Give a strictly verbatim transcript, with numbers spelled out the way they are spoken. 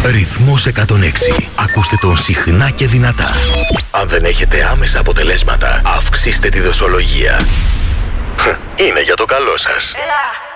Ρυθμός εκατόν έξι. Ακούστε τον συχνά και δυνατά. Αν δεν έχετε άμεσα αποτελέσματα, αυξήστε τη δοσολογία. Είναι για το καλό σας. Έλα.